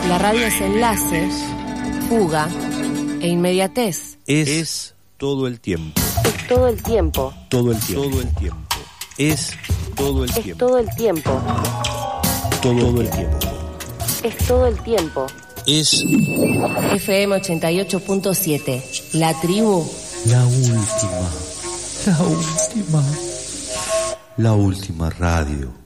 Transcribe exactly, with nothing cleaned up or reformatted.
La radio es enlace, fuga e inmediatez. Es, es todo el tiempo. Es todo el tiempo. Todo el tiempo. Todo el tiempo. Es todo el Es tiempo. todo el tiempo. Todo el tiempo. Es todo el tiempo. Es F M ochenta y ocho punto siete. La tribu. la última. La última. La última radio.